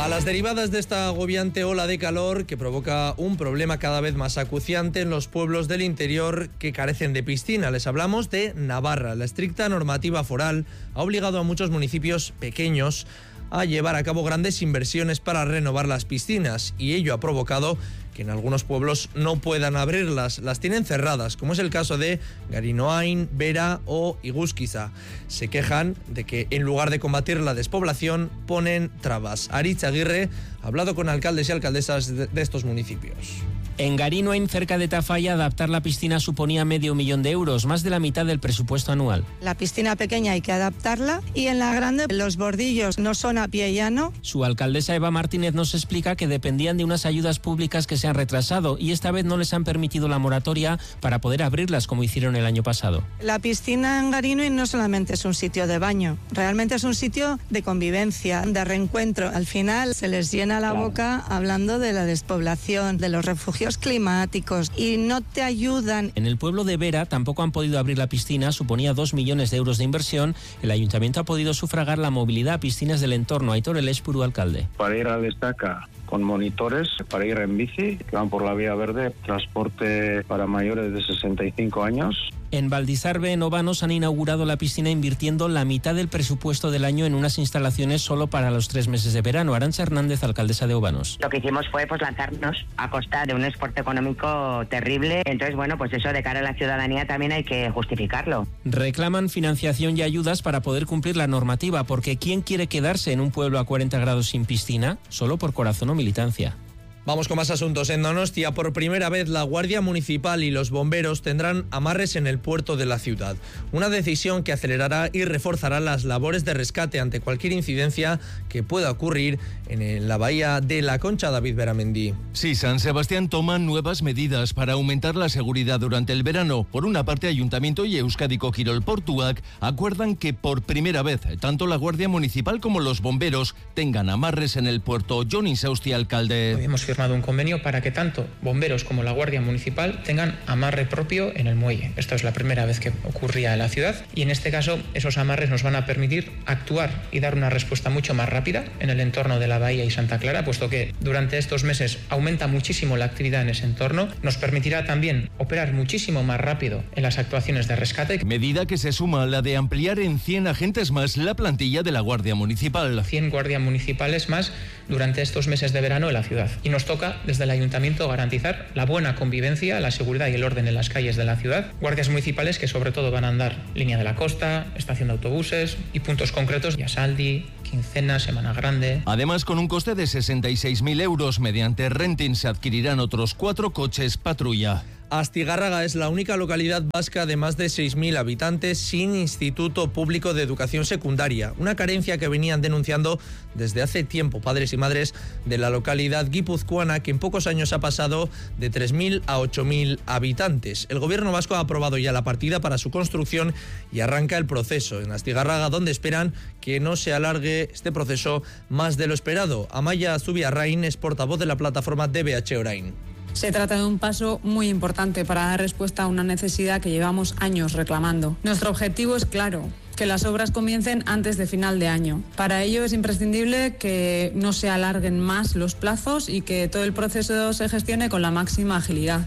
A las derivadas de esta agobiante ola de calor que provoca un problema cada vez más acuciante en los pueblos del interior que carecen de piscina. Les hablamos de Navarra. La estricta normativa foral ha obligado a muchos municipios pequeños a llevar a cabo grandes inversiones para renovar las piscinas, y ello ha provocado que en algunos pueblos no puedan abrirlas, las tienen cerradas, como es el caso de Garinoain, Vera o Igusquiza. Se quejan de que en lugar de combatir la despoblación ponen trabas. Aritz Aguirre ha hablado con alcaldes y alcaldesas de estos municipios. En Garinoain, cerca de Tafalla, adaptar la piscina suponía $500.000 euros, más de la mitad del presupuesto anual. La piscina pequeña hay que adaptarla, y en la grande los bordillos no son a pie llano. Su alcaldesa Eva Martínez nos explica que dependían de unas ayudas públicas que se han retrasado y esta vez no les han permitido la moratoria para poder abrirlas como hicieron el año pasado. La piscina en Garinoain no solamente es un sitio de baño, realmente es un sitio de convivencia, de reencuentro. Al final se les llena la boca hablando de la despoblación, de los refugios climáticos, y no te ayudan. En el pueblo de Vera tampoco han podido abrir la piscina, suponía 2 millones de euros de inversión. El ayuntamiento ha podido sufragar la movilidad a piscinas del entorno. Aitor Elespuru, alcalde. Para ir al Estaca con monitores, para ir en bici, que van por la vía verde, transporte para mayores de 65 años. En Valdizarbe, en Obanos, han inaugurado la piscina invirtiendo la mitad del presupuesto del año en unas instalaciones solo para los 3 meses de verano. Arantxa Hernández, alcaldesa de Obanos. Lo que hicimos fue lanzarnos a costa de un esfuerzo económico terrible. Entonces, pues eso de cara a la ciudadanía también hay que justificarlo. Reclaman financiación y ayudas para poder cumplir la normativa, porque ¿quién quiere quedarse en un pueblo a 40 grados sin piscina? Solo por corazón o militancia. Vamos con más asuntos. En Donostia, por primera vez, la Guardia Municipal y los bomberos tendrán amarres en el puerto de la ciudad. Una decisión que acelerará y reforzará las labores de rescate ante cualquier incidencia que pueda ocurrir en la bahía de La Concha. David Beramendi. Sí, San Sebastián toma nuevas medidas para aumentar la seguridad durante el verano. Por una parte, Ayuntamiento y Euskadiko Kirol Portuak acuerdan que por primera vez tanto la Guardia Municipal como los bomberos tengan amarres en el puerto. Jon Insausti, alcalde. Hemos firmado un convenio para que tanto bomberos como la Guardia Municipal tengan amarre propio en el muelle. Esto es la primera vez que ocurría en la ciudad, y en este caso esos amarres nos van a permitir actuar y dar una respuesta mucho más rápida en el entorno de la bahía y Santa Clara, puesto que durante estos meses aumenta muchísimo la actividad en ese entorno. Nos permitirá también operar muchísimo más rápido en las actuaciones de rescate. Medida que se suma a la de ampliar en 100 agentes más la plantilla de la Guardia Municipal. 100 guardias municipales más durante estos meses de verano en la ciudad. Y nos toca desde el Ayuntamiento garantizar la buena convivencia, la seguridad y el orden en las calles de la ciudad. Guardias municipales que sobre todo van a andar línea de la costa, estación de autobuses y puntos concretos, Yasaldi, Quincena, Semana Grande. Además, con un coste de 66.000 euros, mediante renting se adquirirán otros 4 coches patrulla. Astigarraga es la única localidad vasca de más de 6.000 habitantes sin instituto público de educación secundaria, una carencia que venían denunciando desde hace tiempo padres y madres de la localidad guipuzcoana, que en pocos años ha pasado de 3.000 a 8.000 habitantes. El gobierno vasco ha aprobado ya la partida para su construcción y arranca el proceso en Astigarraga, donde esperan que no se alargue este proceso más de lo esperado. Amaia Zubiarrain es portavoz de la plataforma DBH Orain. Se trata de un paso muy importante para dar respuesta a una necesidad que llevamos años reclamando. Nuestro objetivo es claro: que las obras comiencen antes de final de año. Para ello es imprescindible que no se alarguen más los plazos y que todo el proceso se gestione con la máxima agilidad.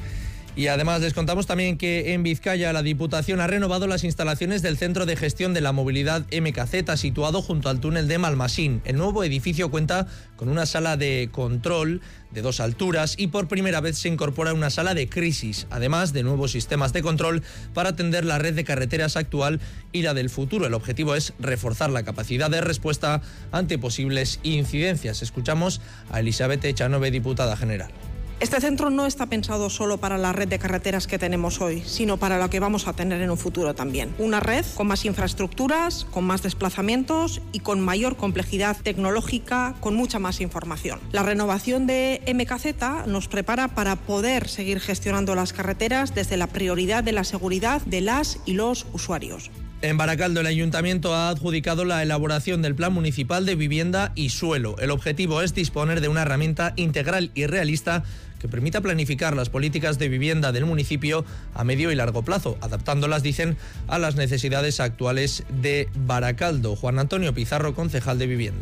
Y además les contamos también que en Vizcaya la Diputación ha renovado las instalaciones del Centro de Gestión de la Movilidad MKZ, situado junto al túnel de Malmasín. El nuevo edificio cuenta con una sala de control de 2 alturas y por primera vez se incorpora una sala de crisis, además de nuevos sistemas de control para atender la red de carreteras actual y la del futuro. El objetivo es reforzar la capacidad de respuesta ante posibles incidencias. Escuchamos a Elizabeth Echanove, diputada general. Este centro no está pensado solo para la red de carreteras que tenemos hoy, sino para lo que vamos a tener en un futuro también. Una red con más infraestructuras, con más desplazamientos y con mayor complejidad tecnológica, con mucha más información. La renovación de MKZ nos prepara para poder seguir gestionando las carreteras desde la prioridad de la seguridad de las y los usuarios. En Baracaldo, el Ayuntamiento ha adjudicado la elaboración del Plan Municipal de Vivienda y Suelo. El objetivo es disponer de una herramienta integral y realista que permita planificar las políticas de vivienda del municipio a medio y largo plazo, adaptándolas, dicen, a las necesidades actuales de Baracaldo. Juan Antonio Pizarro, concejal de Vivienda.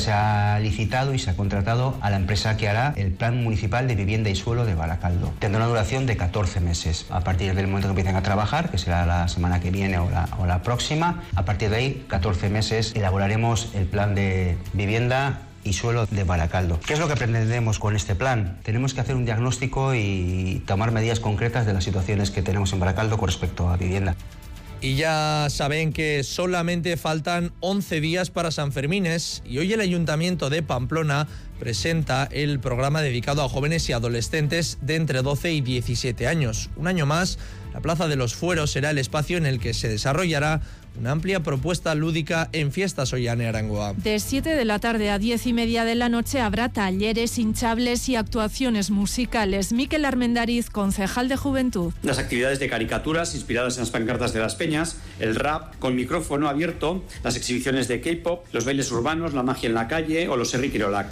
Se ha licitado y se ha contratado a la empresa que hará el Plan Municipal de Vivienda y Suelo de Baracaldo. Tendrá una duración de 14 meses. A partir del momento que empiecen a trabajar, que será la semana que viene o la próxima, a partir de ahí, 14 meses, elaboraremos el plan de vivienda y suelo de Baracaldo. ¿Qué es lo que pretendemos con este plan? Tenemos que hacer un diagnóstico y tomar medidas concretas de las situaciones que tenemos en Baracaldo con respecto a vivienda. Y ya saben que solamente faltan 11 días para San Fermines y hoy el Ayuntamiento de Pamplona presenta el programa dedicado a jóvenes y adolescentes de entre 12 y 17 años. Un año más, la Plaza de los Fueros será el espacio en el que se desarrollará una amplia propuesta lúdica en fiestas Ollane Arangoa. De 7 de la tarde a 10:30 de la noche habrá talleres, hinchables y actuaciones musicales. Miquel Armendariz, concejal de Juventud. Las actividades de caricaturas inspiradas en las pancartas de las peñas, el rap con micrófono abierto, las exhibiciones de K-pop, los bailes urbanos, la magia en la calle o los Herri Kirolak.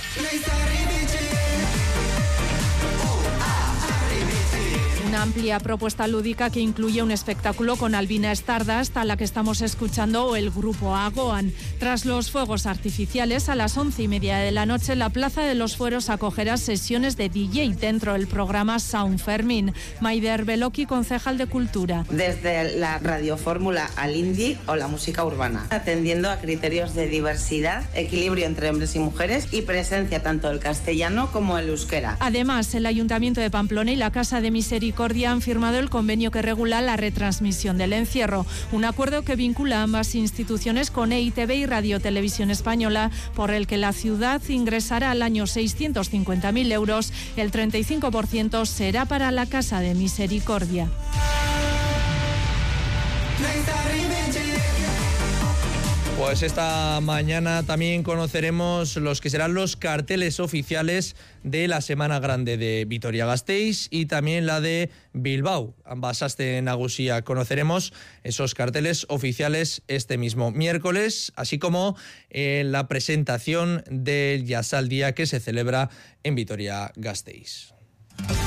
Una amplia propuesta lúdica que incluye un espectáculo con Albina Stardust, a la que estamos escuchando, o el grupo Agoan. Tras los fuegos artificiales, a las 11:30 de la noche, la Plaza de los Fueros acogerá sesiones de DJ dentro del programa Sound Fermín. Maider Beloki, concejal de Cultura. Desde la radiofórmula al indie o la música urbana, atendiendo a criterios de diversidad, equilibrio entre hombres y mujeres y presencia tanto del castellano como el euskera. Además, el Ayuntamiento de Pamplona y la Casa de Misericordia han firmado el convenio que regula la retransmisión del encierro, un acuerdo que vincula a ambas instituciones con EITV y Radio Televisión Española, por el que la ciudad ingresará al año 650.000 euros, el 35% será para la Casa de Misericordia. Pues esta mañana también conoceremos los que serán los carteles oficiales de la Semana Grande de Vitoria-Gasteiz y también la de Bilbao. Ambas aste nagusia. Conoceremos esos carteles oficiales este mismo miércoles, así como la presentación del Jasaldía que se celebra en Vitoria-Gasteiz.